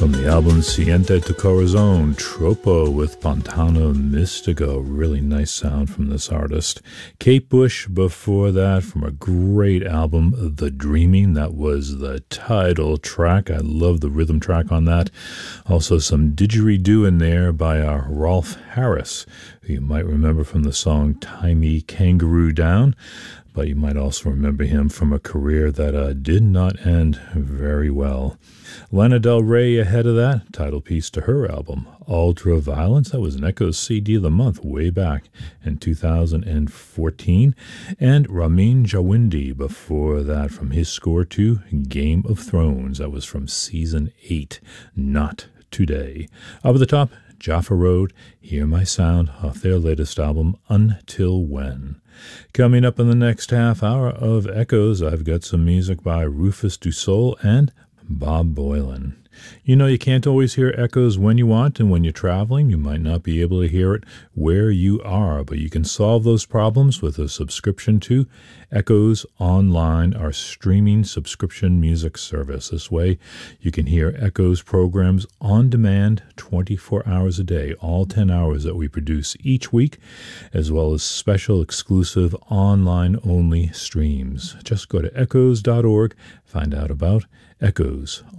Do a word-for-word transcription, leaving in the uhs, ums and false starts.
From the album Siente tu Corazón, Tropo with Pantano Mystico. Really nice sound from this artist. Kate Bush before that from a great album, The Dreaming. That was the title track. I love the rhythm track on that. Also some didgeridoo in there by uh, Rolf Harris, who you might remember from the song Tie Me Kangaroo Down. But you might also remember him from a career that uh, did not end very well. Lana Del Rey ahead of that, title piece to her album, Ultraviolence. That was an Echoes C D of the month way back in two thousand fourteen. And Ramin Djawadi before that from his score to Game of Thrones. That was from season eight, Not Today. Up at the top, Jaffa Road, Hear My Sound off their latest album, Until When. Coming up in the next half hour of Echoes, I've got some music by Rufus Du Sol and Bob Boilen. You know, you can't always hear Echoes when you want, and when you're traveling, you might not be able to hear it where you are, but you can solve those problems with a subscription to Echoes Online, our streaming subscription music service. This way, you can hear Echoes programs on demand twenty-four hours a day, all ten hours that we produce each week, as well as special exclusive online-only streams. Just go to echoes dot org, find out about Echoes